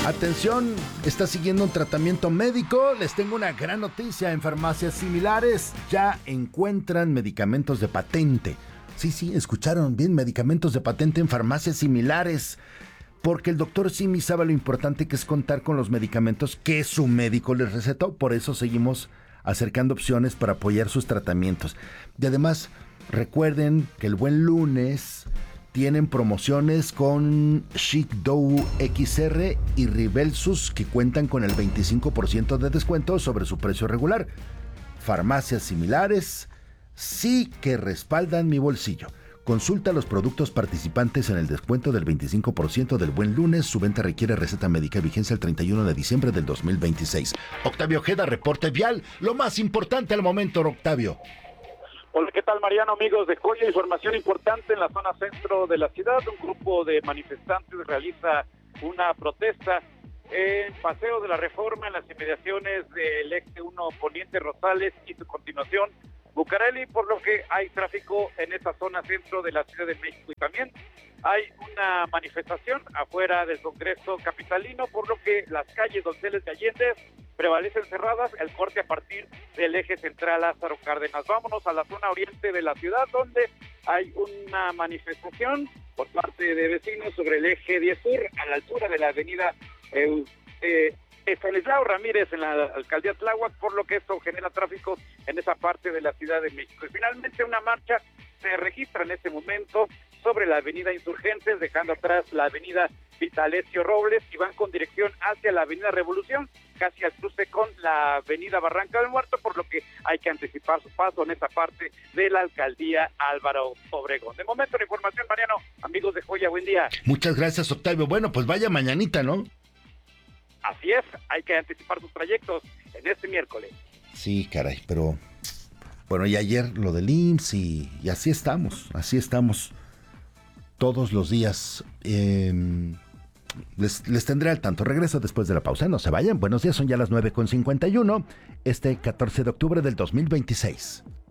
Atención, está siguiendo un tratamiento médico. Les tengo una gran noticia. En farmacias similares ya encuentran medicamentos de patente. Sí, escucharon bien, medicamentos de patente en farmacias similares. Porque el doctor Simi sabe lo importante que es contar con los medicamentos que su médico les recetó. Por eso seguimos acercando opciones para apoyar sus tratamientos. Y además, recuerden que el Buen Lunes tienen promociones con Chic Dough XR y Ribelsus que cuentan con el 25% de descuento sobre su precio regular. Farmacias similares sí que respaldan mi bolsillo. Consulta los productos participantes en el descuento del 25% del Buen Lunes. Su venta requiere receta médica, vigencia el 31 de diciembre del 2026. Octavio Ojeda, reporte vial. Lo más importante al momento, Octavio. Hola, ¿qué tal, Mariano? Amigos de Joya, información importante en la zona centro de la ciudad. Un grupo de manifestantes realiza una protesta en Paseo de la Reforma, en las inmediaciones del Eje 1 Poniente Rosales y su continuación Bucareli, por lo que hay tráfico en esa zona centro de la Ciudad de México. Y también hay una manifestación afuera del Congreso capitalino, por lo que las calles Donceles de Allende prevalecen cerradas, el corte a partir del eje central Lázaro Cárdenas. Vámonos a la zona oriente de la ciudad, donde hay una manifestación por parte de vecinos sobre el eje 10 Sur, a la altura de la avenida Estanislao Ramírez en la alcaldía Tláhuac, por lo que esto genera tráfico en esa parte de la Ciudad de México. Y finalmente una marcha se registra en este momento sobre la avenida Insurgentes, dejando atrás la avenida Vitalecio Robles, y van con dirección hacia la avenida Revolución, casi al cruce con la avenida Barranca del Muerto, por lo que hay que anticipar su paso en esa parte de la alcaldía Álvaro Obregón. De momento la información, Mariano, amigos de Joya, buen día. Muchas gracias, Octavio. Bueno, pues vaya mañanita, ¿no? Así es, hay que anticipar sus trayectos en este miércoles. Sí, caray, pero bueno, y ayer lo del IMSS y así estamos todos los días. Les tendré al tanto. Regreso después de la pausa. No se vayan. Buenos días, son ya las 9:51. 14 de octubre del 2026.